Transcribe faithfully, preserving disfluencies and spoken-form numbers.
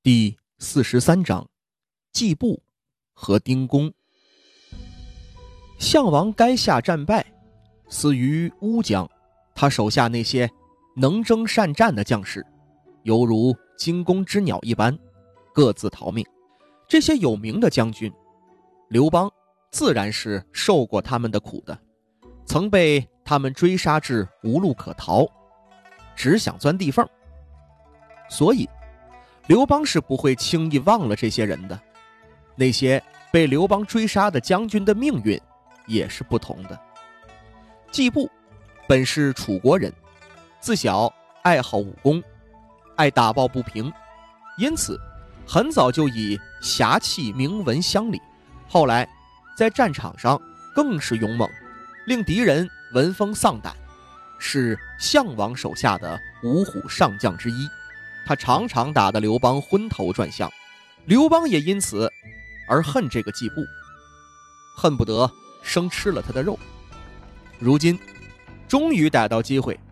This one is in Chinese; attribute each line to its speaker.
Speaker 1: 第四十三章，季布和丁公。项王垓下战败，死于乌江。他手下那些能征善战的将士，犹如惊弓之鸟一般，各自逃命。这些有名的将军，刘邦自然是受过他们的苦的，曾被他们追杀至无路可逃，只想钻地缝。所以刘邦是不会轻易忘了这些人的。那些被刘邦追杀的将军的命运也是不同的。季布本是楚国人，自小爱好武功，爱打抱不平，因此很早就以侠气名闻乡里。后来在战场上更是勇猛，令敌人闻风丧胆，是项王手下的五虎上将之一。他常常打得刘邦昏头转向，刘邦也因此而恨这个季布，恨不得生吃了他的肉。如今终于逮到机会，